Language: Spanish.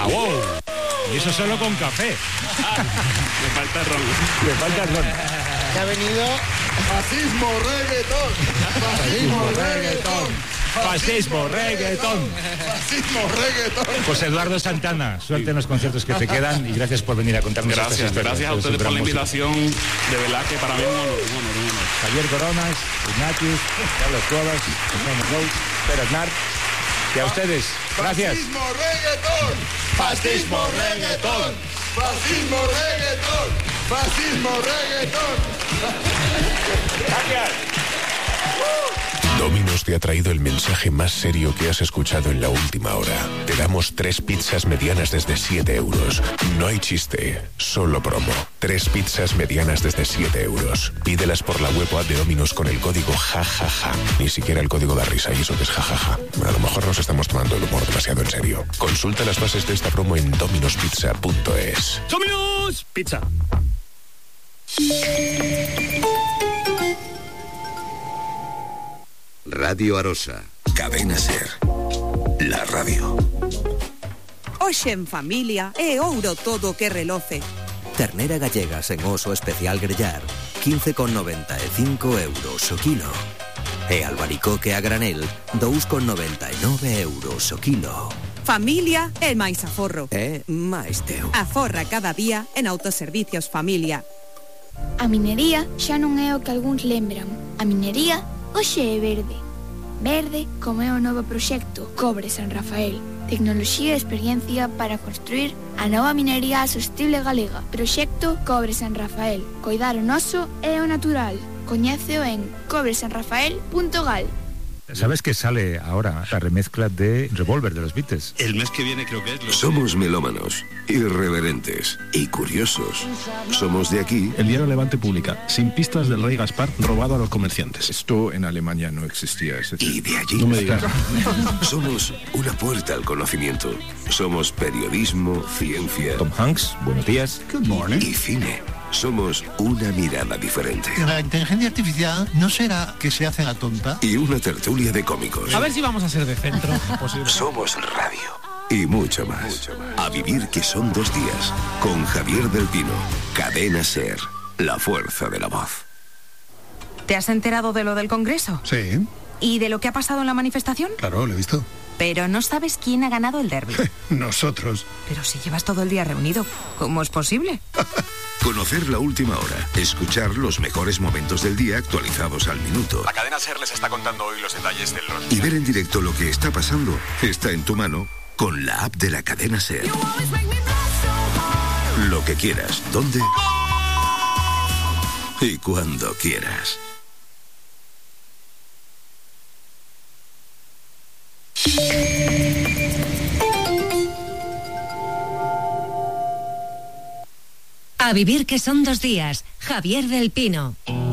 ¡Wow! Y eso solo con café. Le falta ron. Le falta ron. Se ha venido fascismo reggaetón. Fascismo reggaetón. Fascismo reggaetón. Fascismo reggaetón. Pues Eduardo Santana, suerte en los conciertos que te quedan y gracias por venir a contarnos estas Gracias, historias. gracias a Eres un ustedes por gran la músico. invitación. De verdad que para mí es un honor, un honor, un honor. Javier Coronas, Ignatius, Carlos Cuevas, José Rose, Pérez Aznar. Y a ustedes, gracias. Fascismo reggaetón. Fascismo reggaetón. Fascismo reggaetón. Fascismo reggaetón. Gracias. Domino's te ha traído el mensaje más serio que has escuchado en la última hora. Te damos 3 pizzas medianas desde 7 euros. No hay chiste, solo promo. 3 pizzas medianas desde 7 euros. Pídelas por la web o app de Domino's con el código JAJAJA. Ni siquiera el código da risa y eso que es jajaja. A lo mejor nos estamos tomando el humor demasiado en serio. Consulta las bases de esta promo en dominospizza.es. ¡Domino's Pizza! Radio Arosa. Cadena Ser. La radio. Hoxe en familia é ouro todo que reloce. Ternera gallega sen oso especial grellar, 15,95 euros o kilo. E albaricoque a granel, 2,99 euros o kilo. Familia é máis aforro. É máis teu. Aforra cada día en Autoservicios Familia. A minería xa non é o que algúns lembran. A minería hoxe é verde. Verde como é o novo proxecto Cobre San Rafael. Tecnoloxía e experiencia para construir a nova minería sostible galega. Proxecto Cobre San Rafael. Coidar o noso e o natural. Coñéceo en cobresanrafael.gal. ¿Sabes que sale ahora la remezcla de Revolver de los Beatles? El mes que viene creo que es. Somos melómanos, irreverentes y curiosos. Somos de aquí. El diario Levante publica: sin pistas del rey Gaspar robado a los comerciantes. Esto en Alemania no existía. Y de allí. No me digas. Somos una puerta al conocimiento. Somos periodismo, ciencia. Tom Hanks, buenos días. Good morning. Y cine. Somos una mirada diferente. La inteligencia artificial no será que se hace la tonta. Y una tertulia de cómicos. A ver si vamos a ser de centro. Somos radio. Y mucho más. A vivir que son 2 días. Con Javier del Pino. Cadena Ser. La fuerza de la voz. ¿Te has enterado de lo del Congreso? Sí. ¿Y de lo que ha pasado en la manifestación? Claro, lo he visto. Pero no sabes quién ha ganado el derbi. Nosotros. Pero si llevas todo el día reunido, ¿cómo es posible? Conocer la última hora. Escuchar los mejores momentos del día actualizados al minuto. La cadena SER les está contando hoy los detalles del Rock. Y ver en directo lo que está pasando. Está en tu mano con la app de la cadena SER. Lo que quieras, dónde y cuando quieras. A vivir que son 2 días. Javier del Pino.